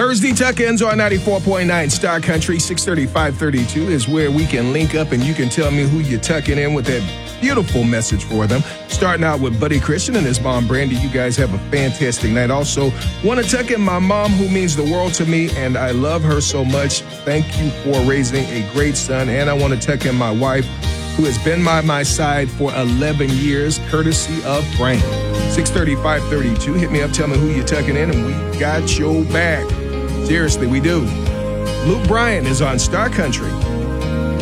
Thursday tuck-ins on 94.9 Star Country. 6:30, 5:32 is where we can link up and you can tell me who you're tucking in with that beautiful message for them. Starting out with Buddy Christian and his mom, Brandy. You guys have a fantastic night. Also, want to tuck in my mom, who means the world to me, and I love her so much. Thank you for raising a great son. And I want to tuck in my wife, who has been by my side for 11 years, courtesy of Frank. 6:30, 5:32. Hit me up, tell me who you're tucking in, and we got your back. Seriously, we do. Luke Bryan is on Star Country.